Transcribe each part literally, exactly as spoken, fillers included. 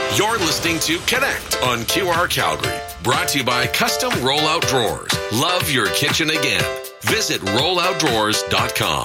You're listening to Connect on Q R Calgary. Brought to you by Custom Rollout Drawers. Love your kitchen again. Visit rollout drawers dot com.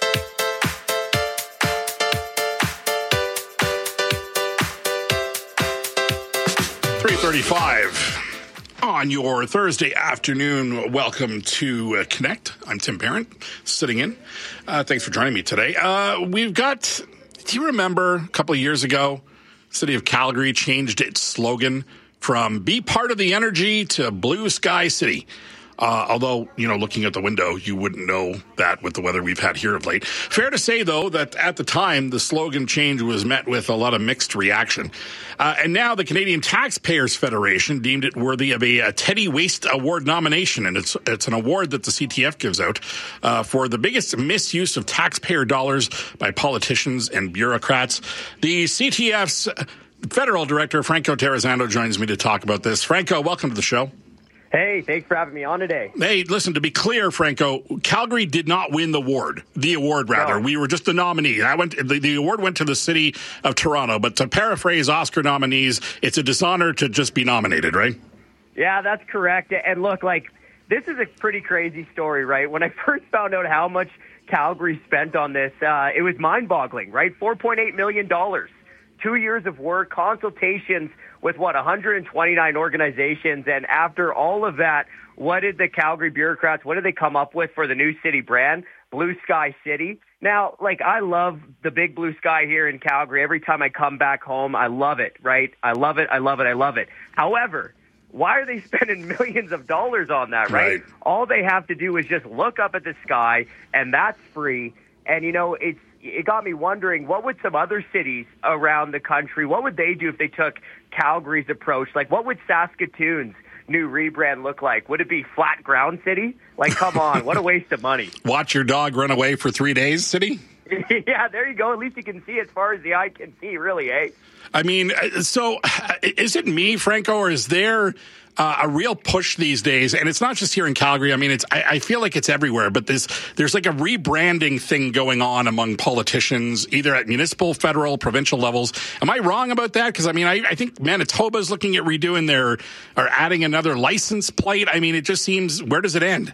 three thirty-five on your Thursday afternoon. Welcome to uh, Connect. I'm Tim Parent, sitting in. Uh, thanks for joining me today. Uh, we've got, do you remember a couple of years ago, City of Calgary changed its slogan from Be Part of the Energy to Blue Sky City. Uh, although, you know, looking at the window, you wouldn't know that with the weather we've had here of late. Fair to say, though, that at the time, the slogan change was met with a lot of mixed reaction. Uh, and now the Canadian Taxpayers Federation deemed it worthy of a, a Teddy Waste Award nomination. And it's it's an award that the C T F gives out uh, for the biggest misuse of taxpayer dollars by politicians and bureaucrats. The C T F's federal director, Franco Terrazzano, joins me to talk about this. Franco, welcome to the show. Hey, thanks for having me on today. Hey, listen, to be clear, Franco, Calgary did not win the award. The award, rather. No. We were just the nominee. I went. The, the award went to the city of Toronto. But to paraphrase Oscar nominees, it's a dishonor to just be nominated, right? Yeah, that's correct. And look, like, this is a pretty crazy story, right? When I first found out how much Calgary spent on this, uh, it was mind-boggling, right? four point eight million dollars. Two years of work, consultations with, what, one hundred twenty-nine organizations. And after all of that, what did the Calgary bureaucrats, what did they come up with for the new city brand? Blue Sky City. Now, like, I love the big blue sky here in Calgary. Every time I come back home, I love it, right? I love it, I love it, I love it. However, why are they spending millions of dollars on that, right? Right. All they have to do is just look up at the sky, and that's free. And, you know, it's it got me wondering, what would some other cities around the country, what would they do if they took Calgary's approach? Like, what would Saskatoon's new rebrand look like? Would it be Flat Ground City? Like, come on, what a waste of money. Watch your dog run away for three days, city? Yeah, there you go. At least you can see as far as the eye can see, really, eh? I mean, so is it me, Franco, or is there uh, a real push these days? And it's not just here in Calgary. I mean, it's I, I feel like it's everywhere. But there's there's like a rebranding thing going on among politicians, either at municipal, federal, provincial levels. Am I wrong about that? Because I mean, I, I think Manitoba's looking at redoing their or adding another license plate. I mean, it just seems, where does it end?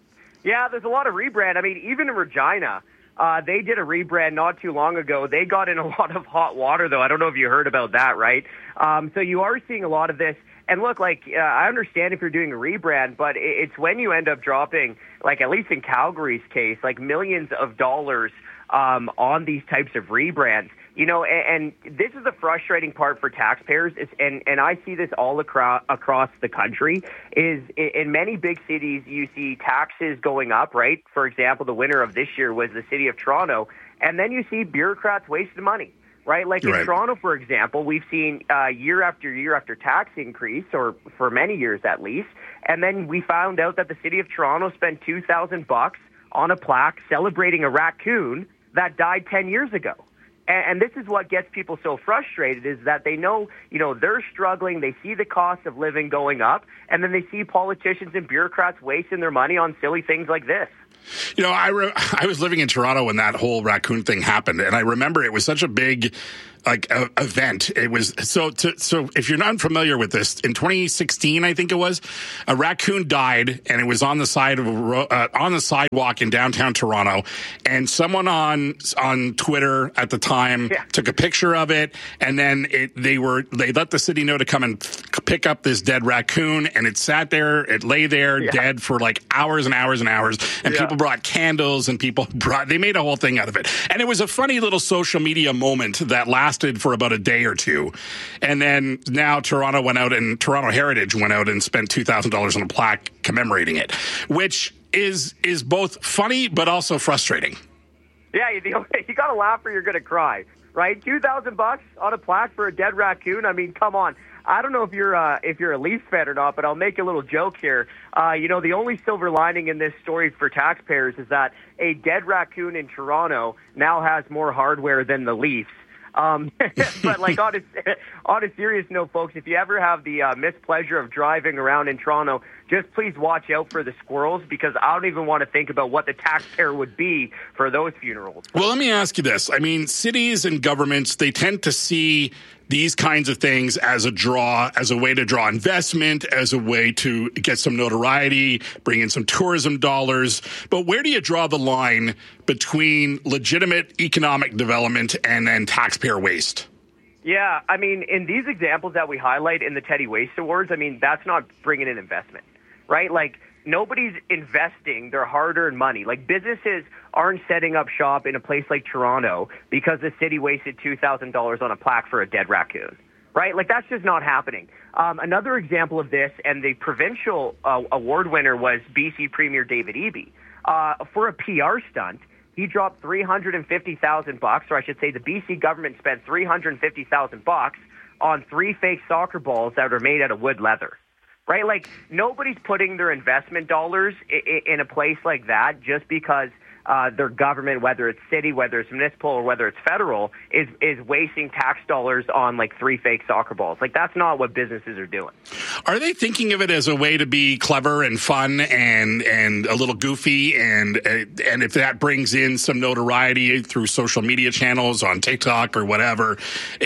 Yeah, there's a lot of rebrand. I mean, even in Regina. Uh, they did a rebrand not too long ago. They got in a lot of hot water, though. I don't know if you heard about that, right? Um, so you are seeing a lot of this. And look, like, uh, I understand if you're doing a rebrand, but it's when you end up dropping, like, at least in Calgary's case, like millions of dollars um, on these types of rebrands. You know, and, and this is the frustrating part for taxpayers, is, and, and I see this all across, across the country, is in many big cities you see taxes going up, right? For example, the winner of this year was the city of Toronto, and then you see bureaucrats wasting money, right? Like in Right. Toronto, for example, we've seen uh, year after year after tax increase, or for many years at least, and then we found out that the city of Toronto spent two thousand bucks on a plaque celebrating a raccoon that died ten years ago. And this is what gets people so frustrated, is that they know, you know, they're struggling. They see the cost of living going up, and then they see politicians and bureaucrats wasting their money on silly things like this. You know, I re- I was living in Toronto when that whole raccoon thing happened, and I remember it was such a big like uh, event. It was so to, so if you're not familiar with this, in twenty sixteen, I think it was, a raccoon died, and it was on the side of a ro- uh, on the sidewalk in downtown Toronto, and someone on on Twitter at the time Yeah. took a picture of it, and then it, they were they let the city know to come and pick up this dead raccoon, and it sat there, it lay there Yeah. dead for like hours and hours and hours, and Yeah. people brought candles, and people brought, they made a whole thing out of it. And it was a funny little social media moment that lasted for about a day or two. And then now Toronto went out, and Toronto Heritage went out and spent two thousand dollars on a plaque commemorating it, which is is both funny but also frustrating. Yeah, you, you got to laugh or you're going to cry, right? two thousand bucks on a plaque for a dead raccoon. I mean, come on. I don't know if you're uh, if you're a Leafs fan or not, but I'll make a little joke here. Uh, you know, the only silver lining in this story for taxpayers is that a dead raccoon in Toronto now has more hardware than the Leafs. Um, but like on a, on a serious note, folks, if you ever have the uh, mispleasure of driving around in Toronto, just please watch out for the squirrels, because I don't even want to think about what the taxpayer would be for those funerals. Well, let me ask you this. I mean, cities and governments, they tend to see these kinds of things as a draw, as a way to draw investment, as a way to get some notoriety, bring in some tourism dollars. But where do you draw the line between legitimate economic development and then taxpayer waste? Yeah, I mean, in these examples that we highlight in the Teddy Waste Awards, I mean, that's not bringing in investment, right? Like, nobody's investing their hard-earned money. Like, businesses aren't setting up shop in a place like Toronto because the city wasted two thousand dollars on a plaque for a dead raccoon, right? Like, that's just not happening. Um, another example of this, and the provincial uh, award winner was B C Premier David Eby. Uh, for a P R stunt, he dropped three hundred fifty thousand bucks, or I should say the B C government spent three hundred fifty thousand bucks on three fake soccer balls that were made out of wood leather. Right? Like, nobody's putting their investment dollars in a place like that just because uh, their government, whether it's city, whether it's municipal, or whether it's federal, is is wasting tax dollars on, like, three fake soccer balls. Like, that's not what businesses are doing. Are they thinking of it as a way to be clever and fun and and a little goofy, and uh, and if that brings in some notoriety through social media channels on TikTok or whatever,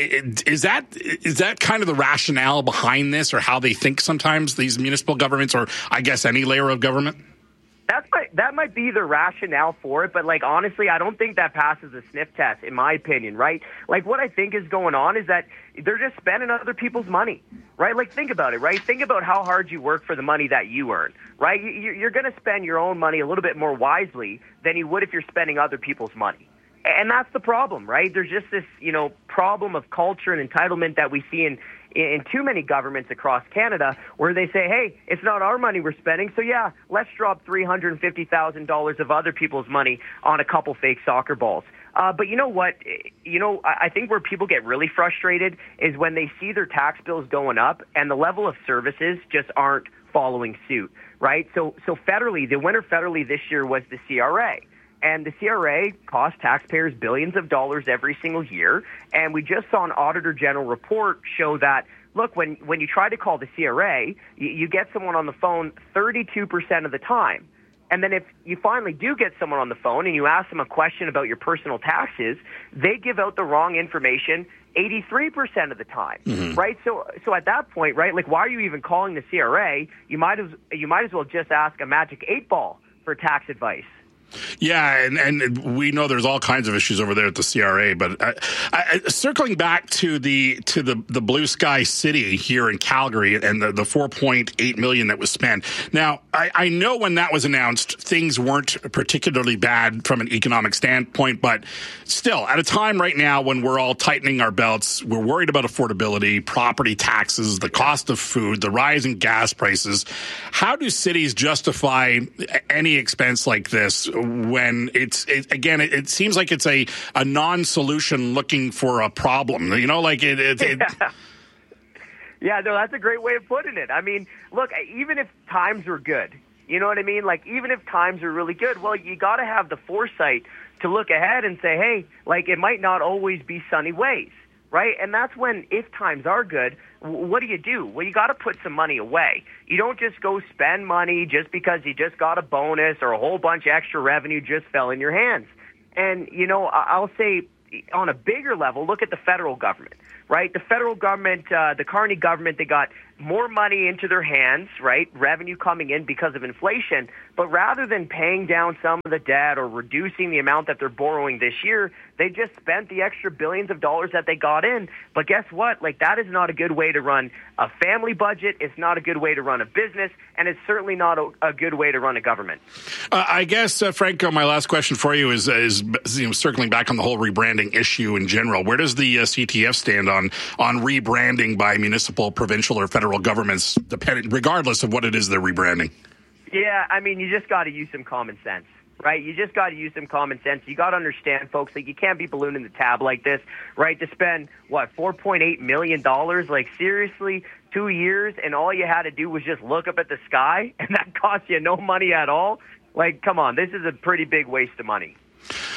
is that is that kind of the rationale behind this, or how they think sometimes, these municipal governments, or I guess any layer of government? That's my, that might be the rationale for it, but, like, honestly, I don't think that passes a sniff test, in my opinion, right? Like, what I think is going on is that they're just spending other people's money, right? Like, think about it, right? Think about how hard you work for the money that you earn, right? You're going to spend your own money a little bit more wisely than you would if you're spending other people's money. And that's the problem, right? There's just this, you know, problem of culture and entitlement that we see in in too many governments across Canada, where they say, hey, it's not our money we're spending, so yeah, let's drop three hundred fifty thousand dollars of other people's money on a couple fake soccer balls. Uh, but you know what? You know, I think where people get really frustrated is when they see their tax bills going up and the level of services just aren't following suit, right? So, so federally, the winner federally this year was the C R A. And the C R A costs taxpayers billions of dollars every single year. And we just saw an Auditor General report show that, look, when, when you try to call the C R A, you, you get someone on the phone thirty-two percent of the time. And then if you finally do get someone on the phone and you ask them a question about your personal taxes, they give out the wrong information eighty-three percent of the time, mm-hmm. right? So so at that point, right, like, why are you even calling the C R A? You might as, you might as well just ask a magic eight ball for tax advice. Yeah, and, and we know there's all kinds of issues over there at the C R A. But I, I, circling back to the to the, the Blue Sky City here in Calgary and the, the four point eight million dollars that was spent. Now, I, I know when that was announced, things weren't particularly bad from an economic standpoint. But still, at a time right now when we're all tightening our belts, we're worried about affordability, property taxes, the cost of food, the rise in gas prices. How do cities justify any expense like this when it's, it, again, it, it seems like it's a, a non-solution looking for a problem, you know, like it, it, it yeah. yeah, no, that's a great way of putting it. I mean, look, even if times were good, you know what I mean? Like, even if times are really good, well, you got to have the foresight to look ahead and say, hey, like, it might not always be sunny ways, right? And that's when, if times are good, what do you do? Well, you got to put some money away. You don't just go spend money just because you just got a bonus or a whole bunch of extra revenue just fell in your hands. And, you know, I'll say on a bigger level, look at the federal government, right? The federal government, uh, the Carney government, they got more money into their hands, right? Revenue coming in because of inflation. But rather than paying down some of the debt or reducing the amount that they're borrowing this year, they just spent the extra billions of dollars that they got in. But guess what? Like, that is not a good way to run a family budget. It's not a good way to run a business. And it's certainly not a, a good way to run a government. Uh, I guess, uh, Franco, my last question for you is, is you know, circling back on the whole rebranding issue in general. Where does the uh, C T F stand on, on rebranding by municipal, provincial, or federal governments, depending, regardless of what it is they're rebranding? Yeah, I mean, you just got to use some common sense, right? You just got to use some common sense. You got to understand, folks, like, you can't be ballooning the tab like this, right? To spend, what, four point eight million dollars? Like, seriously, two years, and all you had to do was just look up at the sky, and that cost you no money at all? Like, come on, this is a pretty big waste of money.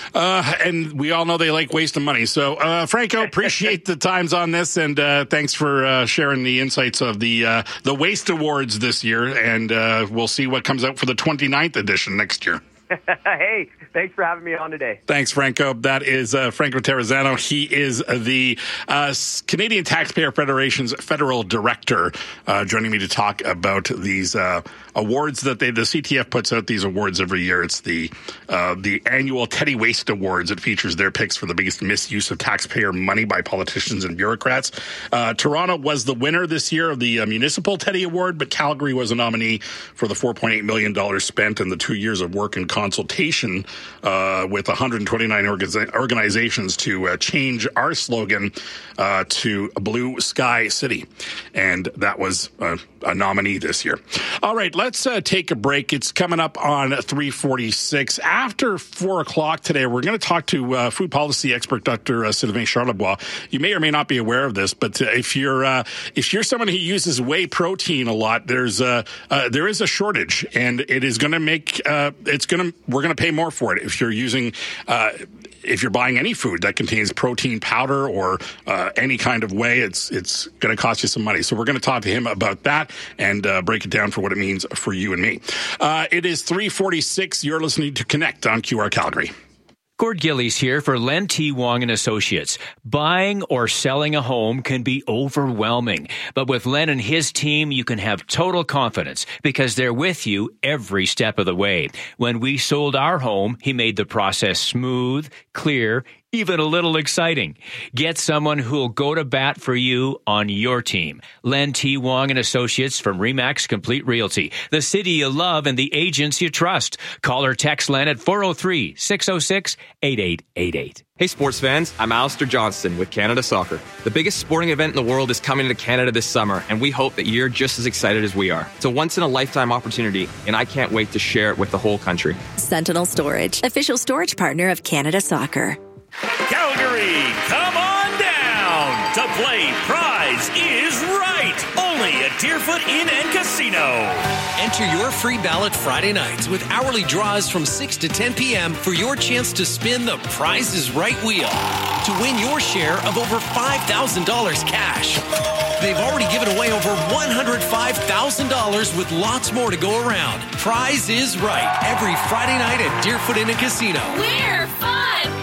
Uh, and we all know they like wasting money. So, uh, Franco, appreciate the times on this, and uh, thanks for uh, sharing the insights of the uh, the Waste Awards this year, and uh, we'll see what comes out for the twenty-ninth edition next year. Hey, thanks for having me on today. Thanks, Franco. That is uh, Franco Terrazzano. He is the uh, Canadian Taxpayer Federation's federal director, uh, joining me to talk about these uh, awards that they, the C T F puts out these awards every year. It's the uh, the annual Teddy Waste Awards. It features their picks for the biggest misuse of taxpayer money by politicians and bureaucrats. Uh, Toronto was the winner this year of the uh, Municipal Teddy Award, but Calgary was a nominee for the four point eight million dollars spent in the two years of work and consultation uh, with one hundred twenty-nine orga- organizations to uh, change our slogan uh, to a Blue Sky City. And that was uh, a nominee this year. All right, let's uh, take a break. It's coming up on three forty-six. After four o'clock today, we're going to talk to uh, food policy expert Doctor Uh, Sylvain Charlebois. You may or may not be aware of this, but uh, if you're uh, if you're someone who uses whey protein a lot, there's uh, uh, there is a shortage, and it is going to make uh, it's going to we're going to pay more for it if you're using uh, if you're buying any food that contains protein powder or uh, any kind of whey. It's it's going to cost you some money. So we're going to talk to him about that and uh, break it down for what it means for you and me. Uh, it is three forty-six. You're listening to Connect on Q R Calgary. Gord Gillies here for Len T. Wong and Associates. Buying or selling a home can be overwhelming, but with Len and his team, you can have total confidence because they're with you every step of the way. When we sold our home, he made the process smooth, clear, even a little exciting. Get someone who'll go to bat for you on your team. Len T. Wong and Associates from Remax Complete Realty, the city you love and the agents you trust. Call or text Len at four oh three, six oh six, eight eight eight eight. Hey sports fans, I'm Alistair Johnston with Canada Soccer. The biggest sporting event in the world is coming to Canada this summer, and we hope that you're just as excited as we are. It's a once-in-a-lifetime opportunity, and I can't wait to share it with the whole country. Sentinel Storage, official storage partner of Canada Soccer. Calgary, come on down to play Prize is Right, only at Deerfoot Inn and Casino. Enter your free ballot Friday nights with hourly draws from six to ten p.m. for your chance to spin the Prize is Right wheel to win your share of over five thousand dollars cash. They've already given away over one hundred five thousand dollars with lots more to go around. Prize is Right, every Friday night at Deerfoot Inn and Casino. We're fun!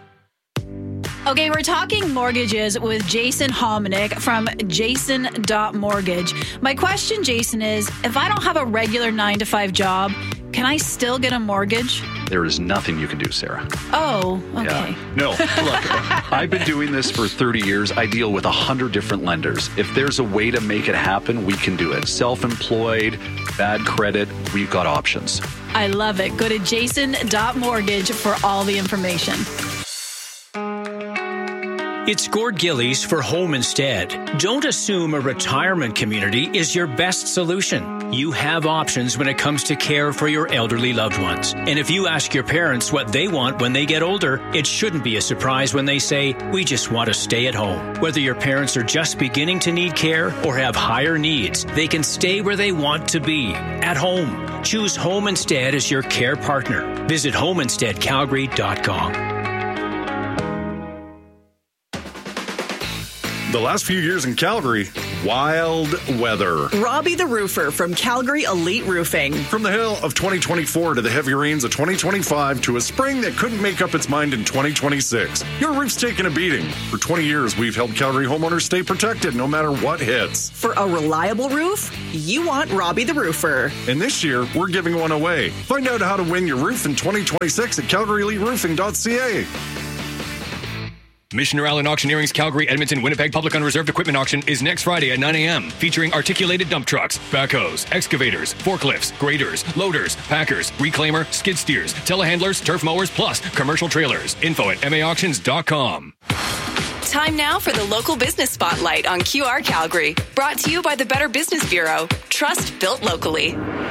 Okay, we're talking mortgages with Jason Hominick from Jason dot Mortgage. My question, Jason, is if I don't have a regular nine to five job, can I still get a mortgage? There is nothing you can do, Sarah. Oh, okay. Yeah. No, look, I've been doing this for thirty years. I deal with one hundred different lenders. If there's a way to make it happen, we can do it. Self-employed, bad credit, we've got options. I love it. Go to Jason dot Mortgage for all the information. It's Gord Gillies for Home Instead. Don't assume a retirement community is your best solution. You have options when it comes to care for your elderly loved ones. And if you ask your parents what they want when they get older, it shouldn't be a surprise when they say, we just want to stay at home. Whether your parents are just beginning to need care or have higher needs, they can stay where they want to be, at home. Choose Home Instead as your care partner. Visit home instead calgary dot com. The last few years in Calgary, wild weather. Robbie the Roofer from Calgary Elite Roofing. From the hail of twenty twenty-four to the heavy rains of twenty twenty-five to a spring that couldn't make up its mind in twenty twenty-six, your roof's taken a beating. For twenty years, we've helped Calgary homeowners stay protected no matter what hits. For a reliable roof, you want Robbie the Roofer. And this year, we're giving one away. Find out how to win your roof in twenty twenty-six at calgary elite roofing dot c a. Missioner Allen Auctioneering's Calgary, Edmonton, Winnipeg Public Unreserved Equipment Auction is next Friday at nine a.m. featuring articulated dump trucks, backhoes, excavators, forklifts, graders, loaders, packers, reclaimer, skid steers, telehandlers, turf mowers, plus commercial trailers. Info at m a auctions dot com. Time now for the local business spotlight on Q R Calgary. Brought to you by the Better Business Bureau. Trust built locally.